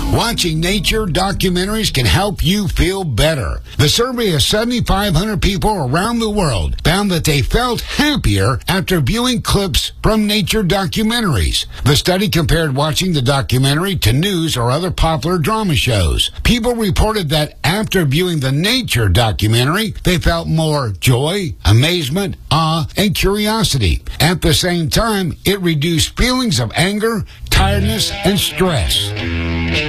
Watching nature documentaries can help you feel better. The survey of 7,500 people around the world found that they felt happier after viewing clips from nature documentaries. The study compared watching the documentary to news or other popular drama shows. People reported that after viewing the nature documentary, they felt more joy, amazement, awe, and curiosity. At the same time, it reduced feelings of anger, tiredness, and stress.